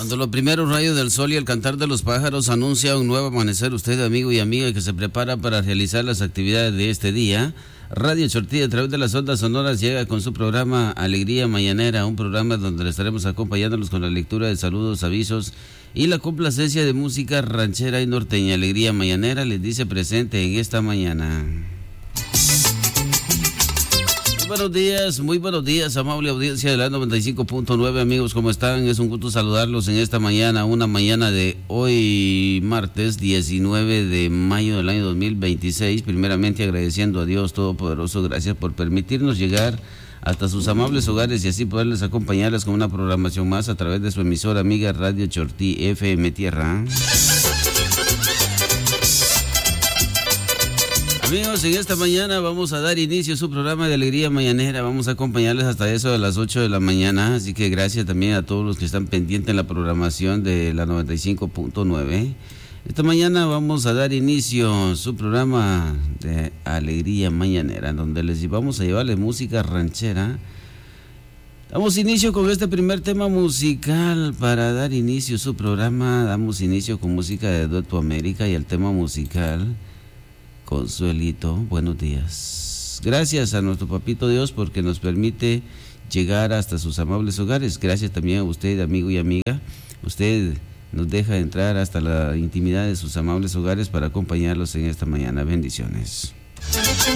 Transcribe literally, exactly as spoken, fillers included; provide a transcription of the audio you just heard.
Cuando los primeros rayos del sol y el cantar de los pájaros anuncia un nuevo amanecer, usted, amigo y amiga que se prepara para realizar las actividades de este día, Radio Chortí a través de las ondas sonoras llega con su programa Alegría Mañanera, un programa donde le estaremos acompañándolos con la lectura de saludos, avisos y la complacencia de música ranchera y norteña. Alegría Mañanera les dice presente en esta mañana. Muy buenos días, muy buenos días, amable audiencia de la noventa y cinco punto nueve, amigos, ¿cómo están? Es un gusto saludarlos en esta mañana, una mañana de hoy, martes diecinueve de mayo del año dos mil veintiséis, primeramente agradeciendo a Dios Todopoderoso, gracias por permitirnos llegar hasta sus amables hogares y así poderles acompañarles con una programación más a través de su emisora amiga Radio Chortí F M Tierra. Amigos, en esta mañana vamos a dar inicio a su programa de Alegría Mañanera. Vamos a acompañarles hasta eso de las ocho de la mañana. Así que gracias también a todos los que están pendientes en la programación de la noventa y cinco punto nueve. Esta mañana vamos a dar inicio a su programa de Alegría Mañanera, donde les vamos a llevarles música ranchera. Damos inicio con este primer tema musical para dar inicio a su programa. Damos inicio con música de Dueto América y el tema musical Consuelito, buenos días. Gracias a nuestro Papito Dios porque nos permite llegar hasta sus amables hogares. Gracias también a usted, amigo y amiga. Usted nos deja entrar hasta la intimidad de sus amables hogares para acompañarlos en esta mañana. Bendiciones.